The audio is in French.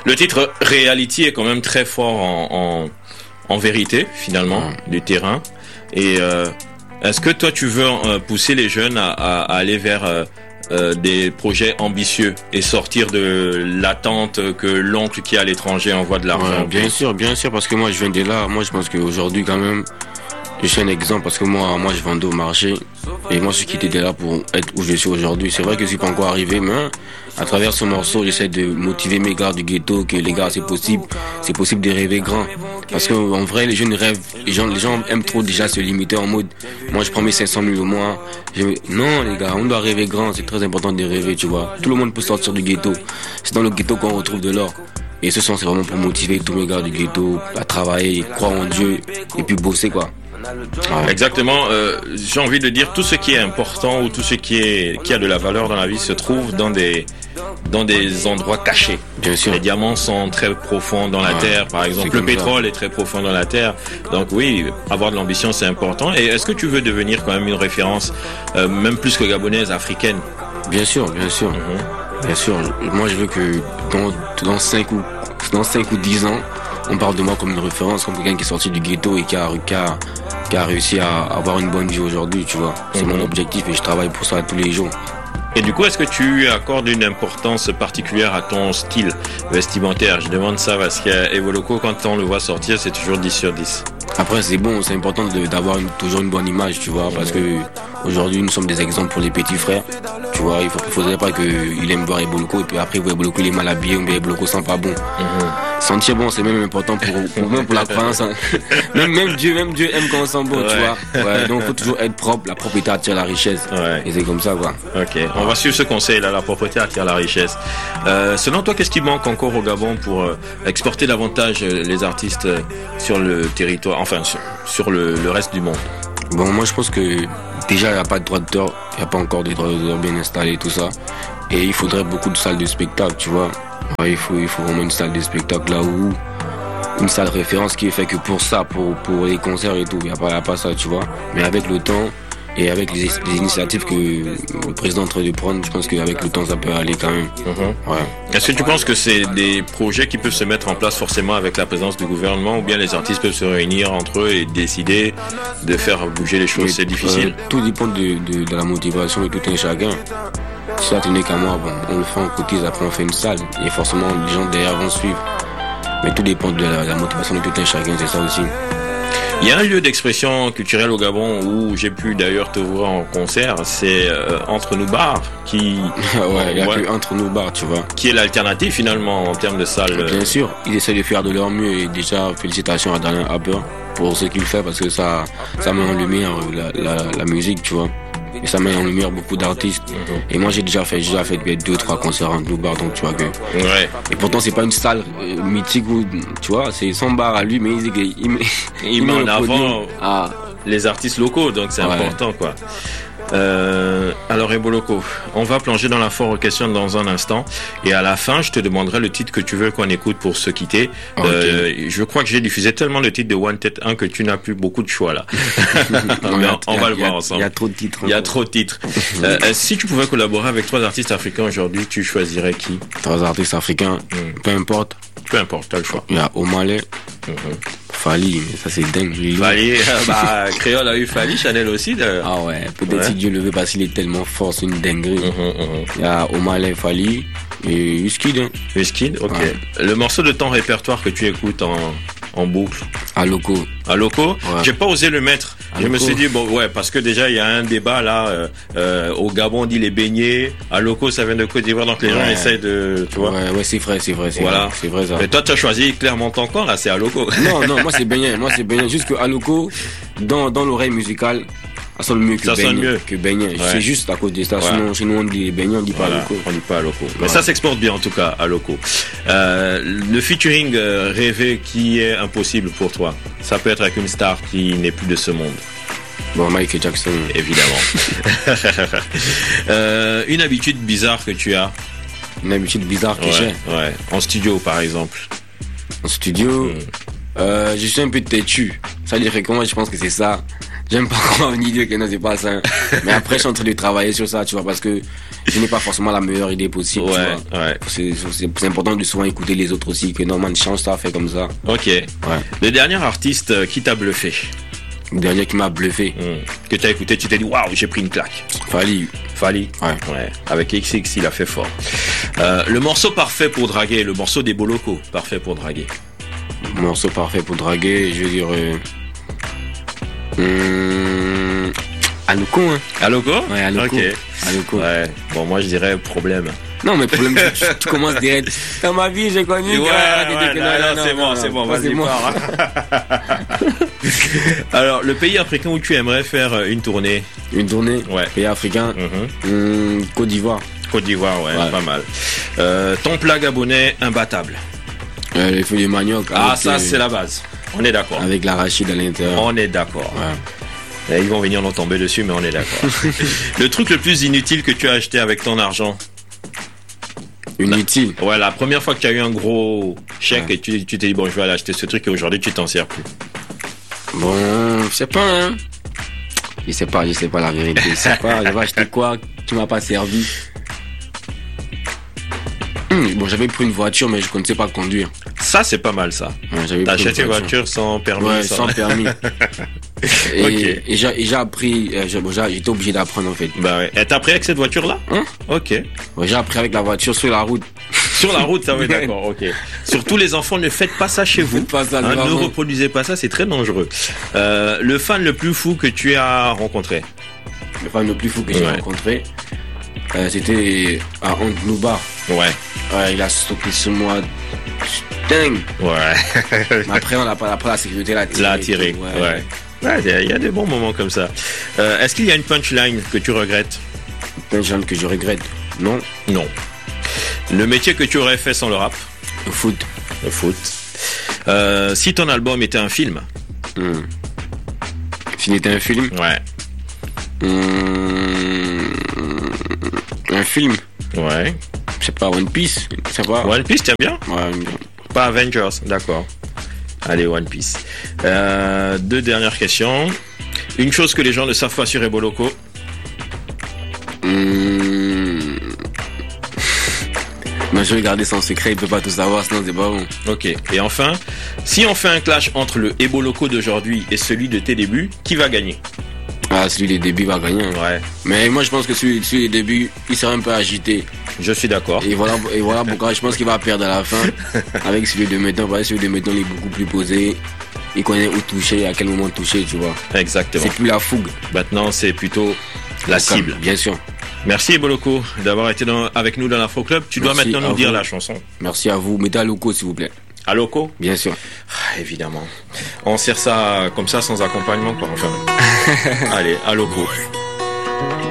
Le titre Reality est quand même très fort en vérité, finalement, du terrain. Et est-ce que toi, tu veux pousser les jeunes à aller vers des projets ambitieux et sortir de l'attente que l'oncle qui est à l'étranger envoie de l'argent? Bien sûr, parce que moi, je viens de là. Moi, je pense qu'aujourd'hui, quand même, je suis un exemple parce que moi, je vendais au marché. Et moi, je suis quitté de là pour être où je suis aujourd'hui. C'est vrai que je suis pas encore arrivé, mais à travers ce morceau, j'essaie de motiver mes gars du ghetto que les gars, c'est possible de rêver grand. Parce que en vrai, les jeunes rêvent, les gens aiment trop déjà se limiter en mode, moi je prends mes 500 000 au mois. Non les gars, on doit rêver grand, c'est très important de rêver, tu vois. Tout le monde peut sortir du ghetto. C'est dans le ghetto qu'on retrouve de l'or. Et ce son, c'est vraiment pour motiver tous mes gars du ghetto à travailler, croire en Dieu et puis bosser quoi. Ouais. Exactement, j'ai envie de dire tout ce qui est important ou tout ce qui a de la valeur dans la vie se trouve dans des endroits cachés. Bien sûr. Les diamants sont très profonds dans la terre, par exemple. Le pétrole est très profond dans la terre. Donc oui, avoir de l'ambition, c'est important. Et est-ce que tu veux devenir quand même une référence, même plus que gabonaise, africaine? Bien sûr. Bien sûr. Moi, je veux que dans 5 ou 10 ans, on parle de moi comme une référence, comme quelqu'un qui est sorti du ghetto et qui a réussi à avoir une bonne vie aujourd'hui, tu vois. C'est mon objectif et je travaille pour ça tous les jours. Et du coup, est-ce que tu accordes une importance particulière à ton style vestimentaire? Je demande ça parce qu'Evoloko, quand on le voit sortir, c'est toujours 10 sur 10. Après, c'est bon, c'est important d'avoir toujours une bonne image, tu vois, parce que aujourd'hui, nous sommes des exemples pour les petits frères, tu vois. Il faudrait pas qu'il aime voir Evoloko et puis après, Evoloko, il est mal habillé, ou bien Evoloko sent pas bon. Sentir bon, c'est même important pour la croyance. Hein. Même Dieu aime quand on sent bon, tu vois. Ouais, donc, faut toujours être propre. La propreté attire la richesse. Ouais. Et c'est comme ça, quoi. Ok. On va suivre ce conseil-là. La propreté attire la richesse. Selon toi, qu'est-ce qui manque encore au Gabon pour exporter davantage les artistes sur le territoire, enfin, sur le reste du monde? Bon, moi, je pense que déjà, il n'y a pas de droit d'auteur. Il n'y a pas encore de droits d'auteur bien installés, tout ça. Et il faudrait beaucoup de salles de spectacle, tu vois. Ouais, il faut vraiment une salle de spectacle là où une salle référence qui est fait que pour ça, pour les concerts et tout. Il n'y a pas ça, tu vois. Mais avec le temps et avec les initiatives que le président est en train de prendre, je pense qu'avec le temps, ça peut aller quand même. Ouais. Est-ce que tu penses que c'est des projets qui peuvent se mettre en place forcément avec la présence du gouvernement ou bien les artistes peuvent se réunir entre eux et décider de faire bouger les choses? C'est difficile. Tout dépend de la motivation de tout un chacun. Si ça tenait qu'à moi, bon, on le fait, on cotise, après on fait une salle. Et forcément, les gens derrière vont suivre. Mais tout dépend de la motivation de tout un chacun, c'est ça aussi. Il y a un lieu d'expression culturelle au Gabon où j'ai pu d'ailleurs te voir en concert, c'est Entre nous bars qui... ouais, il y a que Entre nous bars, tu vois. Qui est l'alternative finalement en termes de salle. Bien sûr, ils essaient de faire de leur mieux et déjà félicitations à Daniel Haber pour ce qu'il fait parce que ça met en lumière la musique, tu vois. Et ça met en lumière beaucoup d'artistes. Et moi j'ai déjà fait 2-3 concerts en nous bars, donc tu vois que. Ouais. Et pourtant c'est pas une salle mythique où tu vois, c'est son bar à lui, mais il met en avant les artistes locaux, donc c'est important quoi. Alors Evoloko, on va plonger dans la foire question dans un instant et à la fin je te demanderai le titre que tu veux qu'on écoute pour se quitter. Je crois que j'ai diffusé tellement de titres de Wanted 1 que tu n'as plus beaucoup de choix là. On va le voir ensemble. Il y a trop de titres. Il y a trop de titres. Si tu pouvais collaborer avec 3 artistes africains aujourd'hui, tu choisirais qui? 3 artistes africains, peu importe, t'as le choix. Il y a Omalé, Fali, mais ça c'est dingue. Fali, Créole a eu Fali, Chanel aussi. Ah ouais, peut-être si Dieu le veut parce qu'il est tellement fort, c'est une dinguerie. Il y a Omalé, Fali et Wizkid. Wizkid, ok. Le morceau de ton répertoire que tu écoutes en boucle? Aloko. Ouais. J'ai pas osé le mettre. Je me suis dit parce que déjà il y a un débat là au Gabon on dit les beignets, Aloko ça vient de Côte d'Ivoire donc les gens essayent de tu vois. Ouais, c'est vrai. Voilà. C'est vrai ça. Mais toi tu as choisi clairement ton camp là, c'est Aloko. Non, moi c'est beignet, juste que Aloko dans l'oreille musicale ça sonne mieux que beignet. C'est juste à cause de ça. Sinon chez nous on dit beignet, on dit pas Aloko. On dit pas Aloko. Mais ça s'exporte bien en tout cas, Aloko. Le featuring rêvé qui est impossible pour toi, ça peut être avec une star qui n'est plus de ce monde. Bon, Michael Jackson. Évidemment. Une habitude bizarre que tu as? Une habitude bizarre que j'ai? Ouais. En studio par exemple. En studio, je suis un peu têtu. Ça dirait comment je pense que c'est ça. j'aime pas croire une idée que non, c'est pas ça. Mais après, je suis en train de travailler sur ça, tu vois, parce que je n'ai pas forcément la meilleure idée possible, tu vois. Ouais. C'est important de souvent écouter les autres aussi, que non, man, change ça, fait comme ça. Ok. Ouais. Le dernier artiste qui t'a bluffé? Le dernier qui m'a bluffé. Que t'as écouté, tu t'es dit, waouh, j'ai pris une claque. Fali. Ouais. Avec XX, il a fait fort. Le morceau parfait pour draguer, le morceau des Boloko, parfait pour draguer. Morceau parfait pour draguer, je veux dire. Aloko, hein. Aloko? Ouais, Aloko. Ok. Aloko. Ouais. Bon, moi, je dirais problème. Non, mais problème, tu commences direct. Dans ma vie, j'ai connu. Ouais, c'est bon, vas-y, pars. Alors, le pays africain où tu aimerais faire une tournée? Une tournée? Ouais. Pays africain? Côte d'Ivoire. Côte d'Ivoire, ouais, pas mal. Ton plat gabonais imbattable? Les feuilles de manioc. Ah, ça, c'est la base. On est d'accord. Avec l'arachide à l'intérieur. On est d'accord. Ouais. Ils vont venir nous tomber dessus, mais on est d'accord. Le truc le plus inutile que tu as acheté avec ton argent? Inutile? Ouais, la première fois que tu as eu un gros chèque et tu t'es dit, bon, je vais aller acheter ce truc et aujourd'hui, tu t'en sers plus. Bon, je sais pas, hein. Je sais pas la vérité. Je sais pas, j'avais acheté quoi qui m'a pas servi. Bon, j'avais pris une voiture, mais je connaissais pas conduire. Ça, c'est pas mal, ça. Ouais, t'as acheté une voiture sans permis? Ouais, sans permis. Et j'ai appris, j'étais obligé d'apprendre en fait. Bah ouais. Et t'as appris avec cette voiture-là? Ok. Ouais, j'ai appris avec la voiture sur la route. Sur la route, ça oui, d'accord, ok. Surtout les enfants, ne faites pas ça chez vous. Pas ça, ne reproduisez pas ça, c'est très dangereux. Le fan le plus fou que tu as rencontré? Le fan le plus fou que j'ai rencontré, c'était à Antnouba. Ouais. Ouais, il a sauté sur moi. Dingue. Ouais. Mais après, la sécurité l'a tiré. Ouais. Ouais, il y a des bons moments comme ça. Est-ce qu'il y a une punchline que tu regrettes? Une punchline que je regrette? Non. Non. Le métier que tu aurais fait sans le rap? Le foot. Le foot. Si ton album était un film? S'il était un film? Ouais. Un film? Ouais. Je sais pas, One Piece? Ça va? One Piece, t'aimes bien? Ouais. Pas Avengers, d'accord. Allez, One Piece. 2 dernières questions. Une chose que les gens ne savent pas sur Eboloko? Moi, je vais garder son secret, il peut pas tout savoir, sinon c'est pas bon. Ok. Et enfin, si on fait un clash entre le Eboloko d'aujourd'hui et celui de tes débuts, qui va gagner? Ah, celui des débuts va gagner. Ouais. Mais moi, je pense que celui des débuts, il sera un peu agité. Je suis d'accord. Et voilà pourquoi je pense qu'il va perdre à la fin. Avec celui de maintenant, parce que celui de maintenant, il est beaucoup plus posé. Il connaît où toucher, à quel moment toucher, tu vois. Exactement. C'est plus la fougue. Maintenant, c'est plutôt la cible. Bien sûr. Merci Eboloko d'avoir été avec nous dans l'Afro Club. Tu dois maintenant nous dire la chanson. Merci à vous. Mettez Aloko, s'il vous plaît. Aloko? Bien sûr. Évidemment. On sert ça comme ça sans accompagnement, quoi. Enfin. Allez, Aloko.